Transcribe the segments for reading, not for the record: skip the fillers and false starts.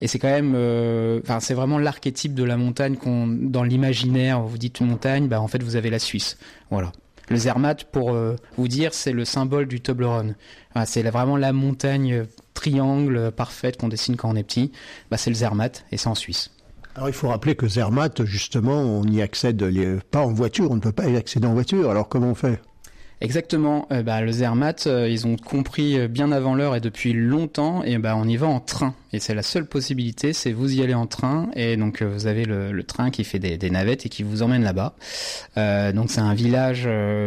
Et c'est quand même, c'est vraiment l'archétype de la montagne dans l'imaginaire. Vous dites montagne, en fait vous avez la Suisse. Voilà. Le Zermatt, pour vous dire, c'est le symbole du Toblerone. Voilà, c'est vraiment la montagne triangle parfaite qu'on dessine quand on est petit. C'est le Zermatt et c'est en Suisse. Alors il faut rappeler que Zermatt, justement, on y accède pas en voiture, on ne peut pas y accéder en voiture. Alors comment on fait ? Exactement. Le Zermatt, ils ont compris bien avant l'heure et depuis longtemps. Et on y va en train. Et c'est la seule possibilité, c'est vous y allez en train. Et donc vous avez le train qui fait des navettes et qui vous emmène là-bas. Donc c'est un village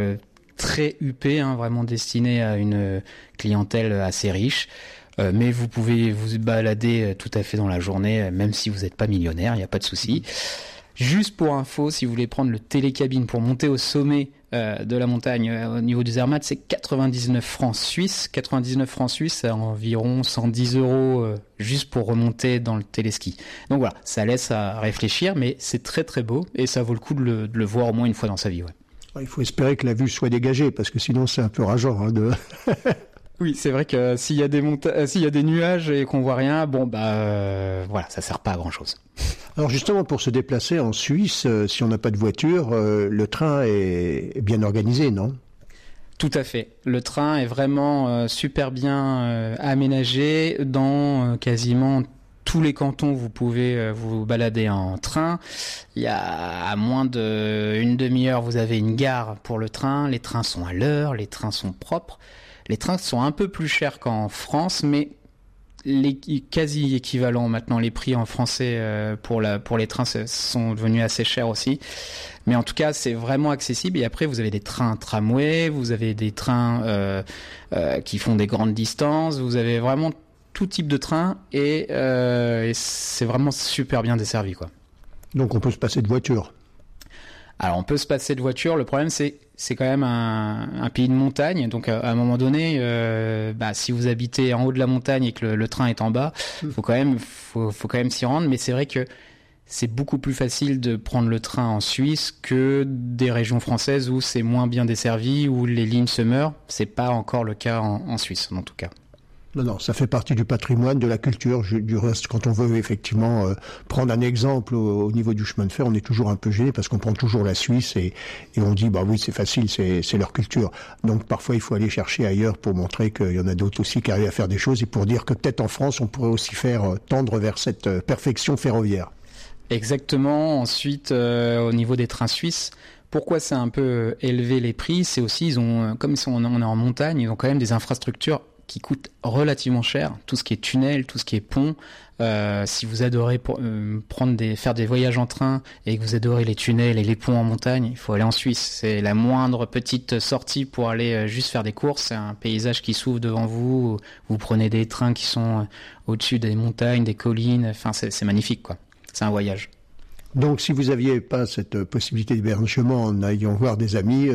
très huppé, vraiment destiné à une clientèle assez riche. Mais vous pouvez vous balader tout à fait dans la journée, même si vous n'êtes pas millionnaire, il n'y a pas de souci. Juste pour info, si vous voulez prendre le télécabine pour monter au sommet de la montagne au niveau du Zermatt, c'est 99 francs suisses. 99 francs suisses, c'est environ 110 € juste pour remonter dans le téléski. Donc voilà, ça laisse à réfléchir, mais c'est très très beau et ça vaut le coup de le voir au moins une fois dans sa vie. Ouais. Il faut espérer que la vue soit dégagée, parce que sinon c'est un peu rageant. Oui, c'est vrai que s'il y a des nuages et qu'on voit rien, voilà, ça sert pas à grand chose. Alors justement, pour se déplacer en Suisse, si on n'a pas de voiture, le train est bien organisé, non ? Tout à fait. Le train est vraiment super bien aménagé dans quasiment tous les cantons. Vous pouvez vous balader en train. Il y a à moins d'une demi-heure, vous avez une gare pour le train. Les trains sont à l'heure, les trains sont propres. Les trains sont un peu plus chers qu'en France, mais les quasi équivalents maintenant. Les prix en français pour les trains sont devenus assez chers aussi. Mais en tout cas, c'est vraiment accessible. Et après, vous avez des trains tramway, vous avez des trains qui font des grandes distances. Vous avez vraiment tout type de train et c'est vraiment super bien desservi, quoi. Donc on peut se passer de voiture. Alors on peut se passer de voiture. Le problème c'est quand même un pays de montagne. Donc à un moment donné, si vous habitez en haut de la montagne et que le train est en bas, faut quand même s'y rendre. Mais c'est vrai que c'est beaucoup plus facile de prendre le train en Suisse que des régions françaises où c'est moins bien desservi, où les lignes se meurent. C'est pas encore le cas en Suisse, en tout cas. Non, ça fait partie du patrimoine, de la culture. Du reste, quand on veut effectivement prendre un exemple au niveau du chemin de fer, on est toujours un peu gêné parce qu'on prend toujours la Suisse et on dit oui, c'est facile, c'est leur culture. Donc parfois il faut aller chercher ailleurs pour montrer qu'il y en a d'autres aussi qui arrivent à faire des choses et pour dire que peut-être en France on pourrait aussi faire tendre vers cette perfection ferroviaire. Exactement. Ensuite, au niveau des trains suisses, pourquoi c'est un peu élevé les prix, c'est aussi comme on est en montagne, ils ont quand même des infrastructures qui coûte relativement cher, tout ce qui est tunnel, tout ce qui est pont. Si vous adorez faire des voyages en train et que vous adorez les tunnels et les ponts en montagne, il faut aller en Suisse. C'est la moindre petite sortie pour aller juste faire des courses. C'est un paysage qui s'ouvre devant vous. Vous prenez des trains qui sont au-dessus des montagnes, des collines. Enfin, c'est magnifique, quoi. C'est un voyage. Donc, si vous aviez pas cette possibilité d'hébergement en allant voir des amis,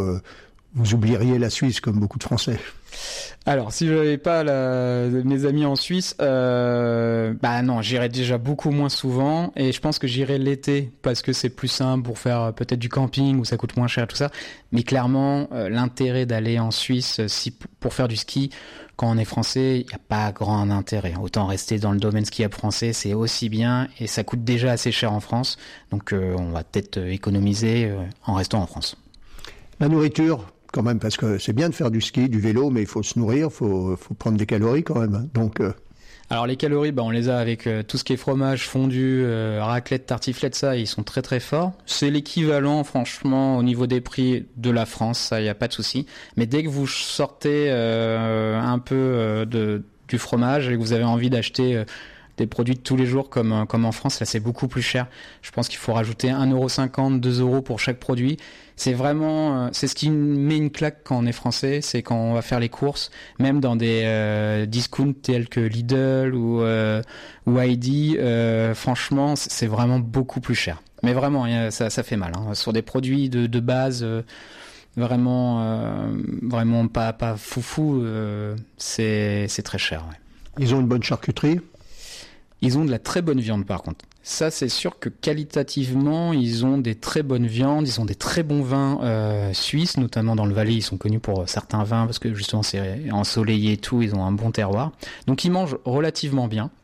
vous oublieriez la Suisse comme beaucoup de Français. Alors, si je n'avais pas mes amis en Suisse, non, j'irais déjà beaucoup moins souvent et je pense que j'irais l'été parce que c'est plus simple pour faire peut-être du camping où ça coûte moins cher tout ça. Mais clairement, l'intérêt d'aller en Suisse pour faire du ski, quand on est français, il n'y a pas grand intérêt. Autant rester dans le domaine skiable français, c'est aussi bien et ça coûte déjà assez cher en France. Donc, on va peut-être économiser en restant en France. La nourriture quand même, parce que c'est bien de faire du ski, du vélo, mais il faut se nourrir, faut prendre des calories quand même. Donc, Alors les calories, on les a avec tout ce qui est fromage, fondu, raclette, tartiflette, ça, ils sont très très forts. C'est l'équivalent, franchement, au niveau des prix de la France, ça, il n'y a pas de souci. Mais dès que vous sortez un peu du fromage et que vous avez envie d'acheter des produits de tous les jours comme en France, là c'est beaucoup plus cher. Je pense qu'il faut rajouter 1,50 €, 2 € pour chaque produit. C'est vraiment, c'est ce qui met une claque quand on est français, c'est quand on va faire les courses, même dans des discounts tels que Lidl ou Aldi, franchement c'est vraiment beaucoup plus cher. Mais vraiment, ça fait mal, hein. Sur des produits de base, vraiment pas foufou, c'est très cher. Ouais. Ils ont une bonne charcuterie. Ils ont de la très bonne viande par contre. Ça, c'est sûr que qualitativement, ils ont des très bonnes viandes, ils ont des très bons vins suisses, notamment dans le Valais, ils sont connus pour certains vins parce que justement c'est ensoleillé et tout, ils ont un bon terroir. Donc ils mangent relativement bien.